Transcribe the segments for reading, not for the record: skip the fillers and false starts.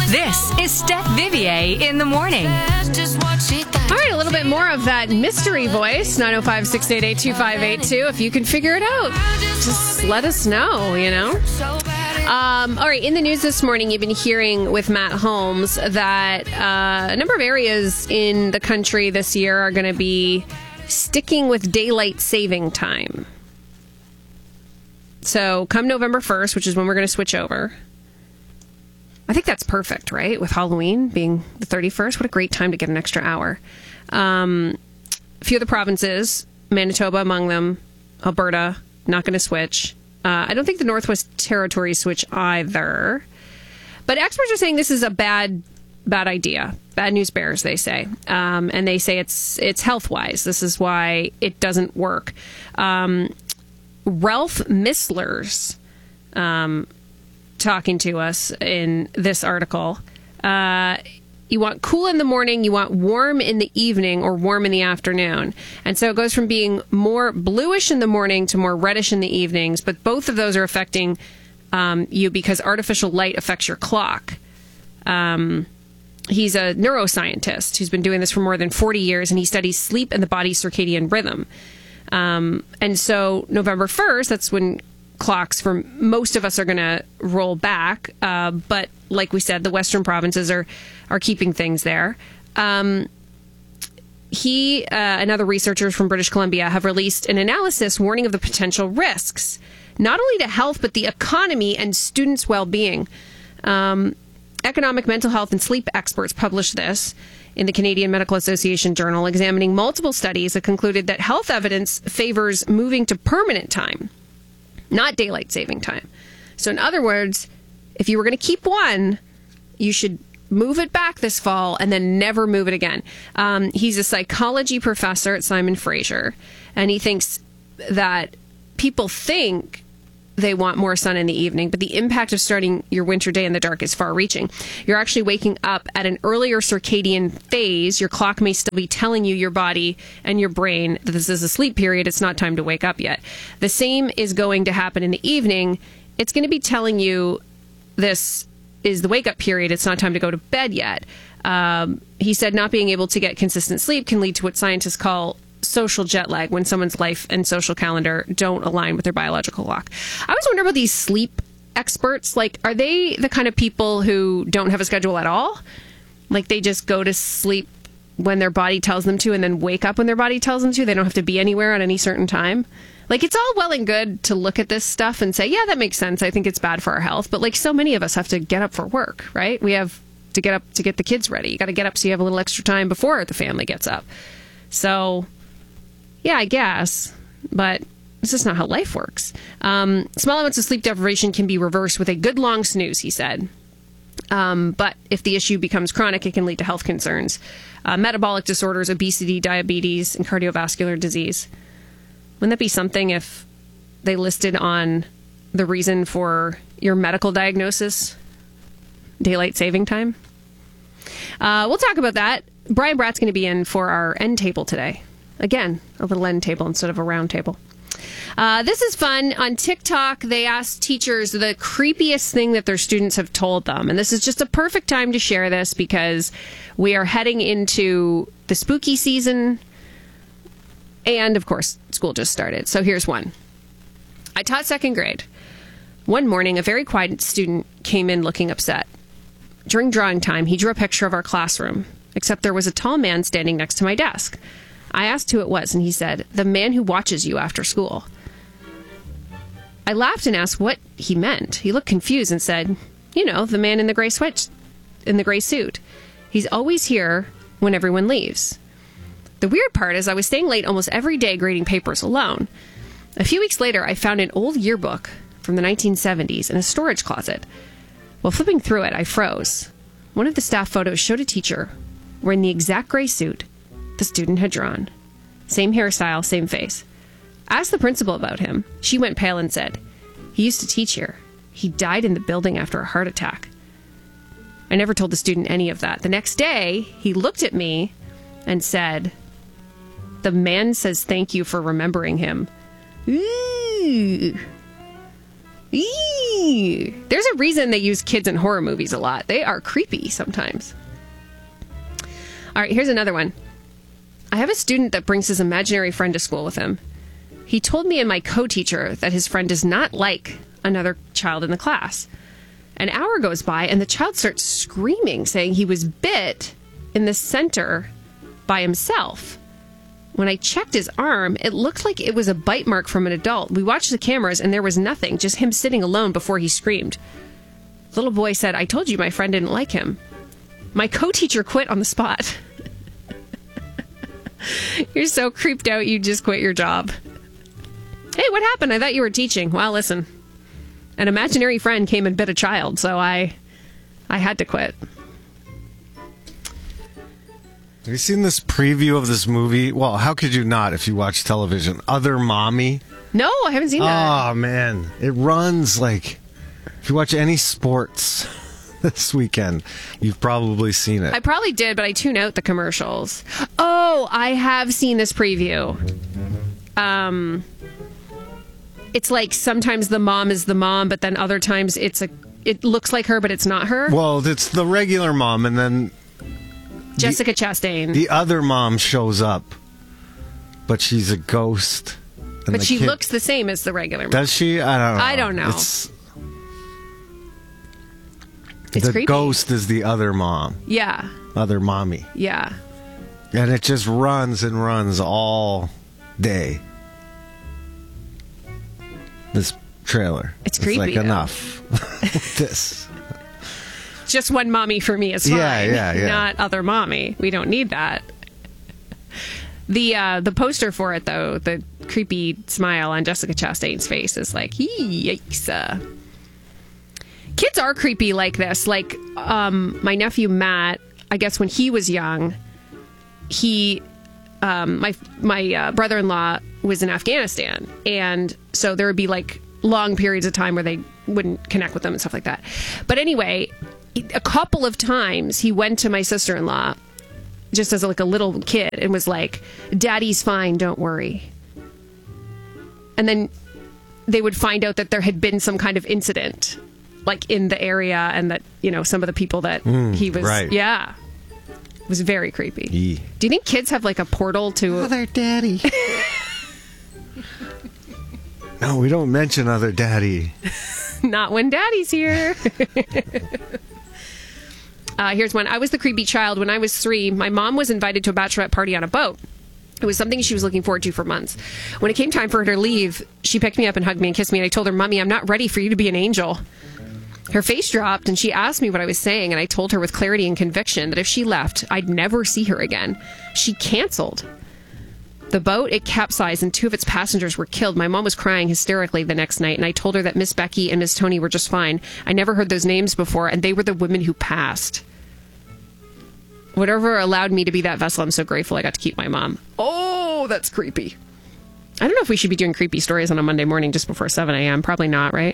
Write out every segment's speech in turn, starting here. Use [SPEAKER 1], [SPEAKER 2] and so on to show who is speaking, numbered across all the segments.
[SPEAKER 1] This is Steph Vivier in the morning.
[SPEAKER 2] All right, a little bit more of that mystery voice, 905-688-2582. If you can figure it out, just let us know, you know. All right, in the news this morning, you've been hearing with Matt Holmes that a number of areas in the country this year are going to be sticking with daylight saving time. So come November 1st, which is when we're going to switch over. I think that's perfect, right? With Halloween being the 31st. What a great time to get an extra hour. A few of the provinces, Manitoba among them, Alberta, not going to switch. I don't think the Northwest Territories switch either. But experts are saying this is a bad idea. Bad news bears, they say. And they say it's health-wise. This is why it doesn't work. Ralph Misler's talking to us in this article. You want cool in the morning, you want warm in the evening or warm in the afternoon. And so it goes from being more bluish in the morning to more reddish in the evenings. But both of those are affecting you because artificial light affects your clock. He's a neuroscientist who's been doing this for more than 40 years, and he studies sleep and the body's circadian rhythm. And so November 1st, that's when clocks for most of us are going to roll back. But like we said, the Western provinces are keeping things there. He and other researchers from British Columbia have released an analysis warning of the potential risks, not only to health, but the economy and students' well-being. Economic, mental health, and sleep experts published this in the Canadian Medical Association Journal, examining multiple studies that concluded that health evidence favors moving to permanent time, not daylight saving time. So in other words, if you were going to keep one, you should move it back this fall and then never move it again. He's a psychology professor at Simon Fraser, and he thinks that people think they want more sun in the evening, but the impact of starting your winter day in the dark is far-reaching. You're actually waking up at an earlier circadian phase. Your clock may still be telling you, your body and your brain, that this is a sleep period. It's not time to wake up yet. The same is going to happen in the evening. It's going to be telling you this is the wake-up period. It's not time to go to bed yet. He said not being able to get consistent sleep can lead to what scientists call social jet lag, when someone's life and social calendar don't align with their biological clock. I always wonder about these sleep experts. Like, are they the kind of people who don't have a schedule at all? Like, they just go to sleep when their body tells them to and then wake up when their body tells them to? They don't have to be anywhere at any certain time? Like, it's all well and good to look at this stuff and say, yeah, that makes sense. I think it's bad for our health. But like, so many of us have to get up for work, right? We have to get up to get the kids ready. You got to get up so you have a little extra time before the family gets up. So yeah, I guess, but it's just not how life works. Small amounts of sleep deprivation can be reversed with a good long snooze, he said. But if the issue becomes chronic, it can lead to health concerns, metabolic disorders, obesity, diabetes, and cardiovascular disease. Wouldn't that be something if they listed on the reason for your medical diagnosis, daylight saving time? We'll talk about that. Brian Bratt's going to be in for our end table today. Again, a little end table instead of a round table. This is fun. On TikTok, they asked teachers the creepiest thing that their students have told them. And this is just a perfect time to share this because we are heading into the spooky season. And, of course, school just started. So here's one. I taught second grade. One morning, a very quiet student came in looking upset. During drawing time, he drew a picture of our classroom, except there was a tall man standing next to my desk. I asked who it was, and he said, "The man who watches you after school." I laughed and asked what he meant. He looked confused and said, "You know, the man in the gray suit. He's always here when everyone leaves." The weird part is I was staying late almost every day grading papers alone. A few weeks later, I found an old yearbook from the 1970s in a storage closet. While flipping through it, I froze. One of the staff photos showed a teacher wearing the exact gray suit the student had drawn. Same hairstyle, same face. I asked the principal about him. She went pale and said, "He used to teach here. He died in the building after a heart attack." I never told the student any of that. The next day, he looked at me and said, "The man says thank you for remembering him." Ooh. Eee. Eee. There's a reason they use kids in horror movies a lot. They are creepy sometimes. All right, here's another one. I have a student that brings his imaginary friend to school with him. He told me and my co-teacher that his friend does not like another child in the class. An hour goes by and the child starts screaming, saying he was bit in the center by himself. When I checked his arm, it looked like it was a bite mark from an adult. We watched the cameras and there was nothing, just him sitting alone before he screamed. The little boy said, I told you my friend didn't like him. My co-teacher quit on the spot. You're so creeped out, you just quit your job. Hey, what happened? I thought you were teaching. Well, listen, an imaginary friend came and bit a child, so I had to quit.
[SPEAKER 3] Have you seen this preview of this movie? Well, how could you not if you watch television? Other Mommy?
[SPEAKER 2] No, I haven't seen that.
[SPEAKER 3] Oh, man. It runs like... If you watch any sports this weekend, you've probably seen it.
[SPEAKER 2] I probably did, but I tune out the commercials. Oh, I have seen this preview. It's like sometimes the mom is the mom, but then other times it looks like her, but it's not her.
[SPEAKER 3] Well, it's the regular mom, and then...
[SPEAKER 2] Jessica Chastain.
[SPEAKER 3] The other mom shows up, but she's a ghost.
[SPEAKER 2] But she looks the same as the regular mom.
[SPEAKER 3] Does she? I
[SPEAKER 2] don't know.
[SPEAKER 3] It's
[SPEAKER 2] the
[SPEAKER 3] creepy. Ghost is the other mom.
[SPEAKER 2] Yeah.
[SPEAKER 3] Other mommy.
[SPEAKER 2] Yeah.
[SPEAKER 3] And it just runs and runs all day. This trailer.
[SPEAKER 2] It's creepy.
[SPEAKER 3] Like, enough. This.
[SPEAKER 2] Just one mommy for me is fine.
[SPEAKER 3] Yeah.
[SPEAKER 2] Not other mommy. We don't need that. The poster for it, though, the creepy smile on Jessica Chastain's face is like, yikes. Kids are creepy like this. Like, my nephew Matt, I guess when he was young, my brother-in-law was in Afghanistan. And so there would be like long periods of time where they wouldn't connect with them and stuff like that. But anyway, a couple of times he went to my sister-in-law just as like a little kid and was like, Daddy's fine, don't worry. And then they would find out that there had been some kind of incident like in the area and that, you know, some of the people that he was,
[SPEAKER 3] right.
[SPEAKER 2] Yeah. It was very creepy.
[SPEAKER 3] Yeah.
[SPEAKER 2] Do you think kids have like a portal to...
[SPEAKER 3] Other daddy. No, we don't mention other daddy.
[SPEAKER 2] Not when Daddy's here. Here's one. I was the creepy child. When I was 3, my mom was invited to a bachelorette party on a boat. It was something she was looking forward to for months. When it came time for her to leave, she picked me up and hugged me and kissed me. And I told her, Mommy, I'm not ready for you to be an angel. Her face dropped and she asked me what I was saying. And I told her with clarity and conviction that if she left, I'd never see her again. She canceled. The boat, it capsized and 2 of its passengers were killed. My mom was crying hysterically the next night, and I told her that Miss Becky and Miss Tony were just fine. I never heard those names before, and they were the women who passed. Whatever allowed me to be that vessel, I'm so grateful I got to keep my mom. Oh, that's creepy. I don't know if we should be doing creepy stories on a Monday morning just before 7 a.m. Probably not, right?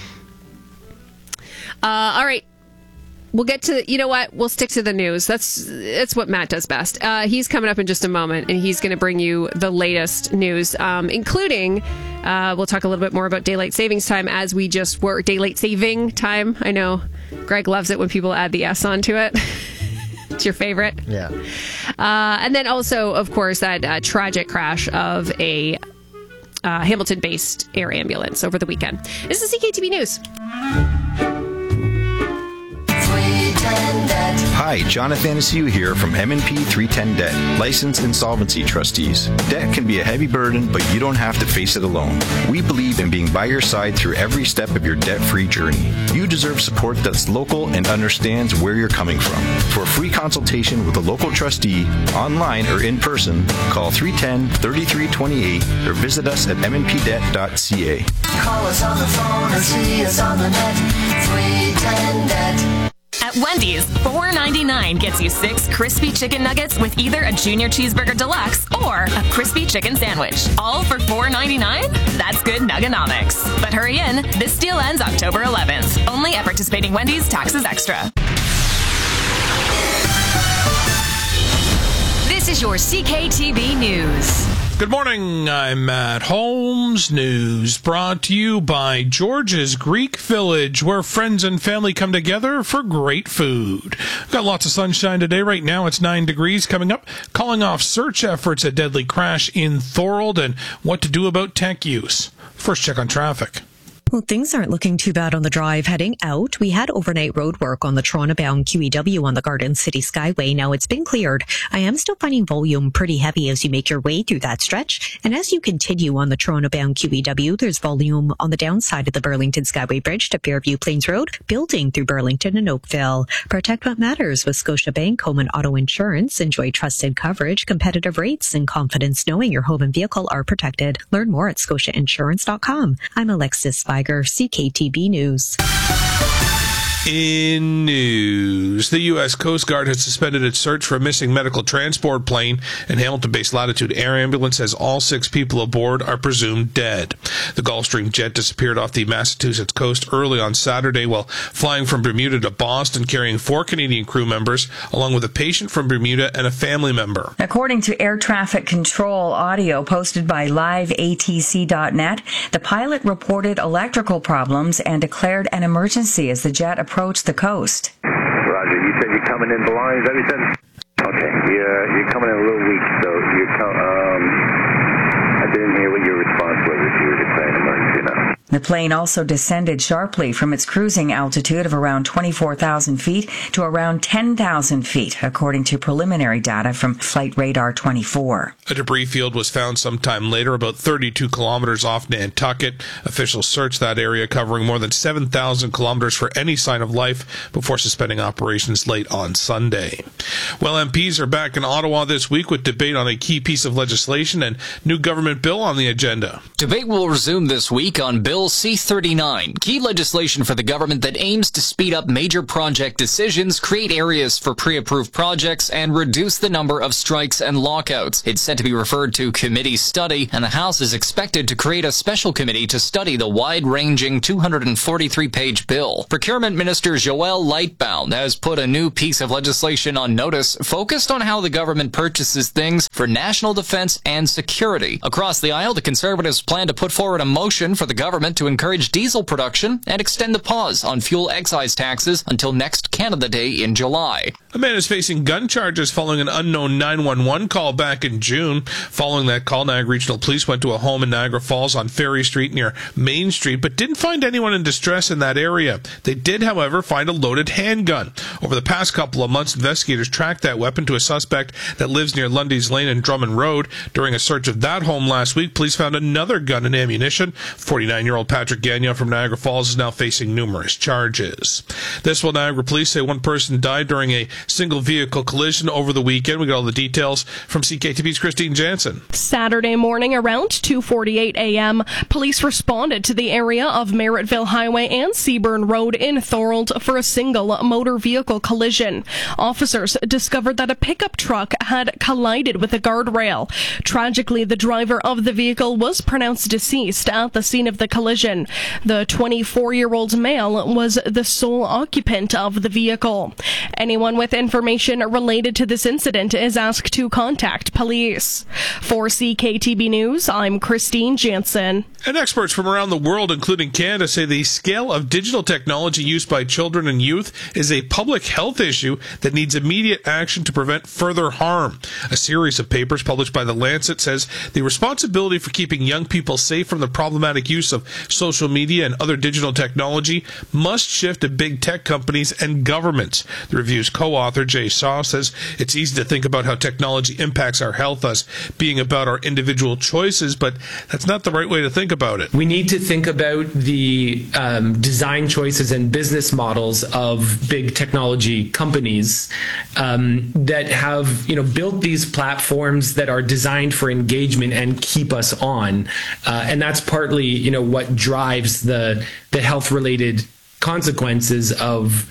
[SPEAKER 2] All right. We'll get to, you know what? We'll stick to the news. That's what Matt does best. He's coming up in just a moment, and he's going to bring you the latest news, including, we'll talk a little bit more about daylight savings time as we just were. Daylight saving time. I know Greg loves it when people add the S onto it. It's your favorite.
[SPEAKER 3] Yeah.
[SPEAKER 2] And then also, of course, that tragic crash of a Hamilton-based air ambulance over the weekend. This is CKTB News.
[SPEAKER 4] Hi, John Athanasiou here from M&P 310 Debt, licensed insolvency trustees. Debt can be a heavy burden, but you don't have to face it alone. We believe in being by your side through every step of your debt-free journey. You deserve support that's local and understands where you're coming from. For a free consultation with a local trustee, online or in person, call 310-3328 or visit us at mnpdebt.ca.
[SPEAKER 5] Call us on the phone or see us on the net. 310 Debt.
[SPEAKER 1] At Wendy's, $4.99 gets you 6 crispy chicken nuggets with either a Junior Cheeseburger Deluxe or a crispy chicken sandwich. All for $4.99? That's good nuggonomics. But hurry in. This deal ends October 11th. Only at participating Wendy's, taxes extra. This is your CKTB News.
[SPEAKER 6] Good morning, I'm Matt Holmes. News brought to you by George's Greek Village, where friends and family come together for great food. We've got lots of sunshine today. Right now it's 9 degrees. Coming up, calling off search efforts at deadly crash in Thorold and what to do about tech use. First check on traffic.
[SPEAKER 7] Well, things aren't looking too bad on the drive heading out. We had overnight road work on the Toronto-bound QEW on the Garden City Skyway. Now it's been cleared. I am still finding volume pretty heavy as you make your way through that stretch. And as you continue on the Toronto-bound QEW, there's volume on the downside of the Burlington Skyway Bridge to Fairview Plains Road, building through Burlington and Oakville. Protect what matters with Scotiabank Home and Auto Insurance. Enjoy trusted coverage, competitive rates, and confidence knowing your home and vehicle are protected. Learn more at scotiainsurance.com. I'm Alexis Spiger, CKTB News.
[SPEAKER 6] In news, the U.S. Coast Guard has suspended its search for a missing medical transport plane, and Hamilton-based Latitude Air Ambulance says all 6 people aboard are presumed dead. The Gulfstream jet disappeared off the Massachusetts coast early on Saturday while flying from Bermuda to Boston, carrying 4 Canadian crew members, along with a patient from Bermuda and a family member.
[SPEAKER 8] According to air traffic control audio posted by liveatc.net, the pilot reported electrical problems and declared an emergency as the jet approached the coast.
[SPEAKER 9] Roger, you said you're coming in blind, is that what you said? Okay, you're coming in a little weak, so I didn't hear what your response was if you were declaring emergency now.
[SPEAKER 8] The plane also descended sharply from its cruising altitude of around 24,000 feet to around 10,000 feet, according to preliminary data from Flight Radar 24.
[SPEAKER 6] A debris field was found sometime later, about 32 kilometers off Nantucket. Officials searched that area, covering more than 7,000 kilometers for any sign of life before suspending operations late on Sunday. Well, MPs are back in Ottawa this week with debate on a key piece of legislation and new government bill on the agenda.
[SPEAKER 10] Debate will resume this week on Bill C-39, key legislation for the government that aims to speed up major project decisions, create areas for pre-approved projects, and reduce the number of strikes and lockouts. It's set to be referred to committee study, and the House is expected to create a special committee to study the wide-ranging 243-page bill. Procurement Minister Joël Lightbound has put a new piece of legislation on notice focused on how the government purchases things for national defense and security. Across the aisle, the Conservatives plan to put forward a motion for the government to encourage diesel production and extend the pause on fuel excise taxes until next Canada Day in July.
[SPEAKER 6] A man is facing gun charges following an unknown 911 call back in June. Following that call, Niagara Regional Police went to a home in Niagara Falls on Ferry Street near Main Street, but didn't find anyone in distress in that area. They did, however, find a loaded handgun. Over the past couple of months, investigators tracked that weapon to a suspect that lives near Lundy's Lane and Drummond Road. During a search of that home last week, police found another gun and ammunition. 49-year-old Patrick Gagnon from Niagara Falls is now facing numerous charges. This will Niagara Police say one person died during a single vehicle collision over the weekend. We got all the details from CKTV's Christine Jansen.
[SPEAKER 11] Saturday morning around 2:48 a.m., police responded to the area of Merrittville Highway and Seaburn Road in Thorold for a single motor vehicle collision. Officers discovered that a pickup truck had collided with a guardrail. Tragically, the driver of the vehicle was pronounced deceased at the scene of the collision. The 24-year-old male was the sole occupant of the vehicle. Anyone with information related to this incident is asked to contact police. For CKTB News, I'm Christine Jansen.
[SPEAKER 6] And experts from around the world, including Canada, say the scale of digital technology used by children and youth is a public health issue that needs immediate action to prevent further harm. A series of papers published by The Lancet says the responsibility for keeping young people safe from the problematic use of social media and other digital technology must shift to big tech companies and governments. The review's co-author, Jay Shaw, says it's easy to think about how technology impacts our health as being about our individual choices, but that's not the right way to think about it.
[SPEAKER 12] We need to think about the design choices and business models of big technology companies that have, built these platforms that are designed for engagement and keep us on, and that's partly, what drives the health-related consequences of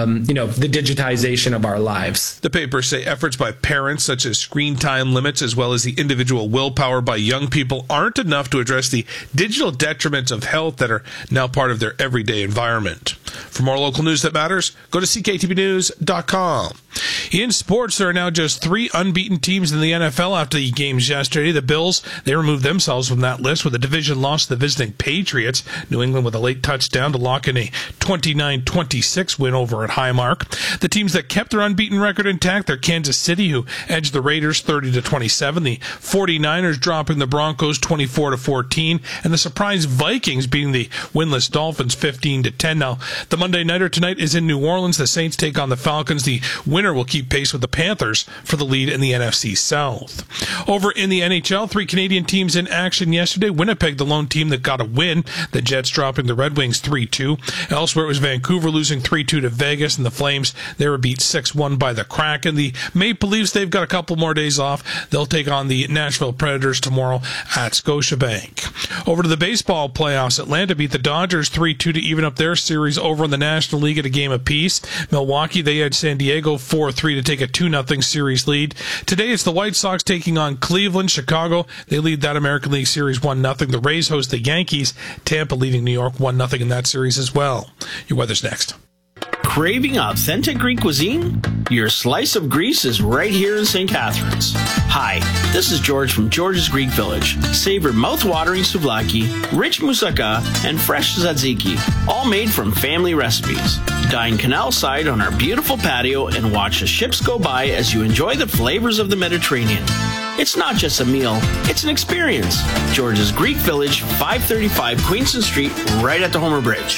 [SPEAKER 12] the digitization of our lives.
[SPEAKER 6] The papers say efforts by parents, such as screen time limits, as well as the individual willpower by young people, aren't enough to address the digital detriments of health that are now part of their everyday environment. For more local news that matters, go to cktvnews.com. In sports, there are now just 3 unbeaten teams in the NFL after the games yesterday. The Bills, they removed themselves from that list with a division loss to the visiting Patriots. New England with a late touchdown to lock in a 29-26 win over at Highmark. The teams that kept their unbeaten record intact, they're Kansas City, who edged the Raiders 30-27. The 49ers dropping the Broncos 24-14. And the surprise Vikings beating the winless Dolphins 15-10. Now, the Monday Nighter tonight is in New Orleans. The Saints take on the Falcons. The winner will keep pace with the Panthers for the lead in the NFC South. Over in the NHL, 3 Canadian teams in action yesterday. Winnipeg, the lone team that got a win. The Jets dropping the Red Wings 3-2. Elsewhere, it was Vancouver losing 3-2 to Vegas, and the Flames, they were beat 6-1 by the Kraken. The Maple Leafs, they've got a couple more days off. They'll take on the Nashville Predators tomorrow at Scotiabank. Over to the baseball playoffs, Atlanta beat the Dodgers 3-2 to even up their series over in the National League at a game apiece. Milwaukee, they had San Diego 4-3 to take a 2-0 series lead. Today, it's the White Sox taking on Cleveland. Chicago, they lead that American League Series 1-0. The Rays host the Yankees. Tampa leading New York 1-0 in that series as well. Your weather's next.
[SPEAKER 13] Craving authentic Greek cuisine? Your slice of Greece is right here in St. Catharines. Hi, this is George from George's Greek Village. Savor mouth-watering souvlaki, rich moussaka, and fresh tzatziki, all made from family recipes. Dine canal side on our beautiful patio and watch the ships go by as you enjoy the flavors of the Mediterranean. It's not just a meal, it's an experience. George's Greek Village, 535 Queenston Street, right at the Homer Bridge.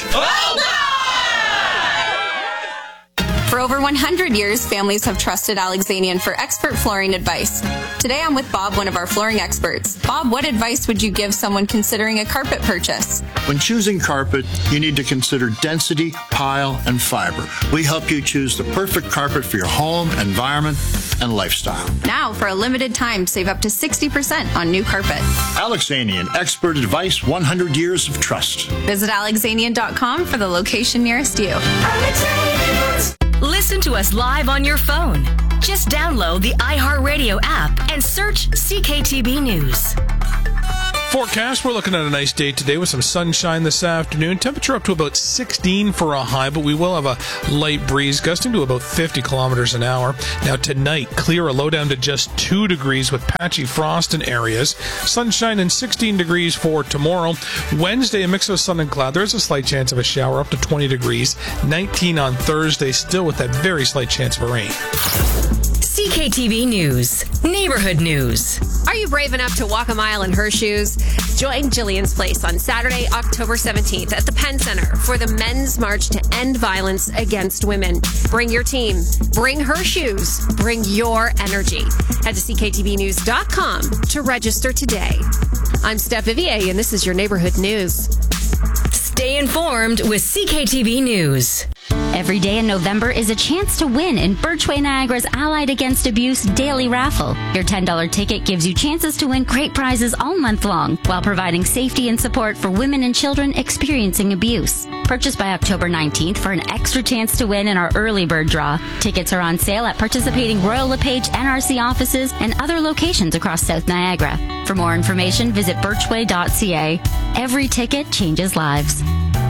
[SPEAKER 14] For over 100 years, families have trusted Alexanian for expert flooring advice. Today I'm with Bob, one of our flooring experts. Bob, what advice would you give someone considering a carpet purchase?
[SPEAKER 15] When choosing carpet, you need to consider density, pile, and fiber. We help you choose the perfect carpet for your home, environment, and lifestyle.
[SPEAKER 14] Now, for a limited time, save up to 60% on new carpet.
[SPEAKER 15] Alexanian, expert advice, 100 years of trust.
[SPEAKER 14] Visit alexanian.com for the location nearest you.
[SPEAKER 16] Listen to us live on your phone. Just download the iHeartRadio app and search CKTB News.
[SPEAKER 6] Forecast, we're looking at a nice day today with some sunshine this afternoon. Temperature up to about 16 for a high, but we will have a light breeze gusting to about 50 kilometers an hour. Now tonight, clear, a low down to just 2 degrees with patchy frost in areas. Sunshine and 16 degrees for tomorrow. Wednesday, a mix of sun and cloud. There's a slight chance of a shower up to 20 degrees. 19 on Thursday, still with that very slight chance of rain.
[SPEAKER 16] CKTB News. Neighborhood News.
[SPEAKER 2] Are you brave enough to walk a mile in her shoes? Join Jillian's Place on Saturday, October 17th at the Penn Center for the Men's March to End Violence Against Women. Bring your team. Bring her shoes. Bring your energy. Head to CKTBnews.com to register today. I'm Steph Vivier, and this is your Neighborhood News.
[SPEAKER 16] Stay informed with CKTB News.
[SPEAKER 17] Every day in November is a chance to win in Birchway Niagara's Allied Against Abuse Daily Raffle. Your $10 ticket gives you chances to win great prizes all month long while providing safety and support for women and children experiencing abuse. Purchase by October 19th for an extra chance to win in our early bird draw. Tickets are on sale at participating Royal LePage NRC offices and other locations across South Niagara. For more information, visit birchway.ca. Every ticket changes lives.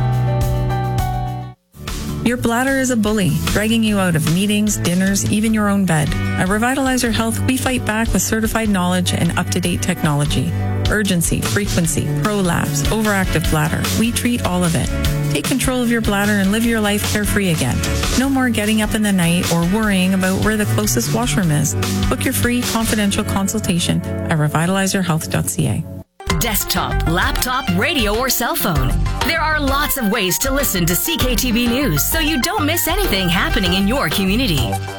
[SPEAKER 18] Your bladder is a bully, dragging you out of meetings, dinners, even your own bed. At Revitalizer Health, we fight back with certified knowledge and up-to-date technology. Urgency, frequency, prolapse, overactive bladder. We treat all of it. Take control of your bladder and live your life carefree again. No more getting up in the night or worrying about where the closest washroom is. Book your free confidential consultation at revitalizerhealth.ca.
[SPEAKER 16] Desktop, laptop, radio, or cell phone. There are lots of ways to listen to CKTB News so you don't miss anything happening in your community.